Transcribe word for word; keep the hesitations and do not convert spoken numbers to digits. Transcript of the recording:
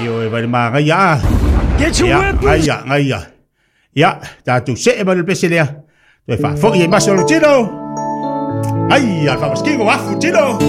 Io, vai ma ngai ya. Get your weapons. Ngai ya, ngai ya. Ya, ta tu se ba le pese lea. Tu fa fo ye masolo tino. Ai, al fa maskigo afu tino.